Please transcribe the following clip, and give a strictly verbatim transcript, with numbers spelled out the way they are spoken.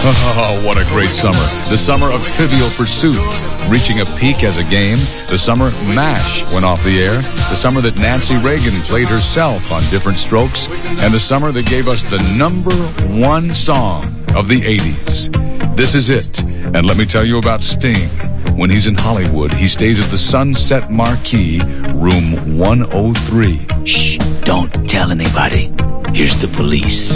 Oh, what a great summer. The summer of Trivial Pursuit, reaching a peak as a game. The summer MASH went off the air. The summer that Nancy Reagan played herself on Different Strokes. And the summer that gave us the number one song of the eighties. This is it. And let me tell you about Sting. When he's in Hollywood, he stays at the Sunset Marquis, room one oh three. Shh, don't tell anybody. Here's the police.